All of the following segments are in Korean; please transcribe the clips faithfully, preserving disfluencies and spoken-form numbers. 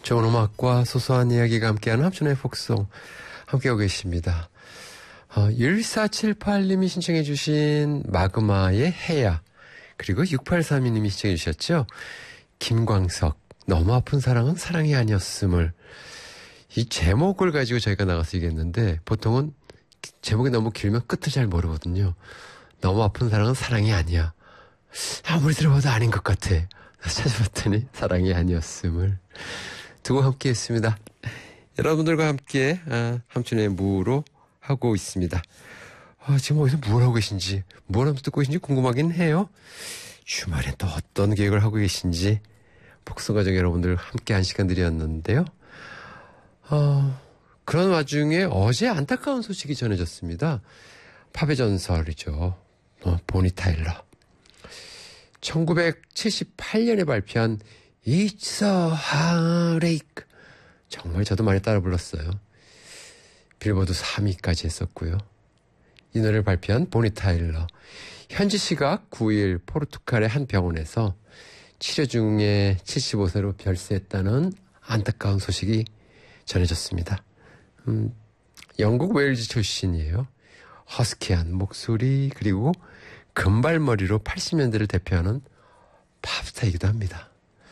좋은 음악과 소소한 이야기가 함께하는 함춘의 폭송 함께하고 계십니다. 어, 일사칠팔 님이 신청해 주신 마그마의 해야, 그리고 육팔삼이 님이 신청해 주셨죠. 김광석, 너무 아픈 사랑은 사랑이 아니었음을. 이 제목을 가지고 저희가 나가서 얘기했는데 보통은 제목이 너무 길면 끝을 잘 모르거든요. 너무 아픈 사랑은 사랑이 아니야. 아무리 들어봐도 아닌 것 같아. 찾아봤더니 사랑이 아니었음을. 두 곡 함께 했습니다. 여러분들과 함께 아, 함춘의 무로 하고 있습니다. 아, 지금 어디서 뭘 하고 계신지, 뭘 하면서 듣고 계신지 궁금하긴 해요. 주말에 또 어떤 계획을 하고 계신지 복숭아정 여러분들 함께 한 시간들이었는데요. 어, 그런 와중에 어제 안타까운 소식이 전해졌습니다. 팝의 전설이죠. 어, 보니 타일러. 천구백칠십팔 년에 발표한 It's a Heartache. 정말 저도 많이 따라 불렀어요. 빌보드 삼 위까지 했었고요. 이 노래를 발표한 보니 타일러. 현지 시각 구 일 포르투갈의 한 병원에서 치료 중에 칠십오 세로 별세했다는 안타까운 소식이 전해졌습니다. 음, 영국 웨일즈 출신이에요. 허스키한 목소리, 그리고 금발머리로 팔십 년대를 대표하는 팝스타이기도 합니다.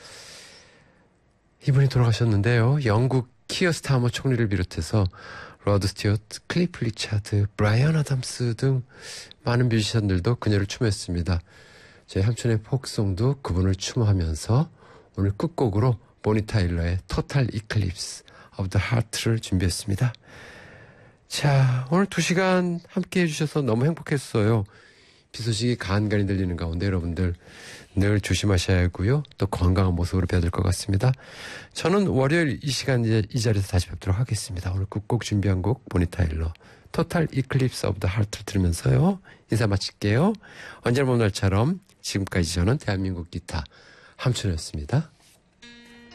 이분이 돌아가셨는데요. 영국 키어 스타머 총리를 비롯해서 로드 스튜어트, 클리프 리차드, 브라이언 아담스 등 많은 뮤지션들도 그녀를 추모했습니다. 저희 함춘의 폭송도 그분을 추모하면서 오늘 끝곡으로 보니 타일러의 토탈 이클립스 오브 더 하트를 준비했습니다. 자, 오늘 두 시간 함께 해주셔서 너무 행복했어요. 비 소식이 간간히 들리는 가운데 여러분들 늘 조심하셔야 하고요. 또 건강한 모습으로 뵈야 될 것 같습니다. 저는 월요일 이 시간 이 자리에서 다시 뵙도록 하겠습니다. 오늘 끝곡 준비한 곡 보니 타일러 토탈 이클립스 오브 더 하트를 들으면서요. 인사 마칠게요. 언제나 봄날처럼 지금까지 저는 대한민국 기타 함춘이었습니다.